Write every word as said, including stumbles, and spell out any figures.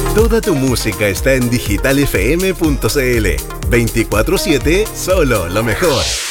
Toda tu música está en digital f m punto c l. veinticuatro siete, solo lo mejor.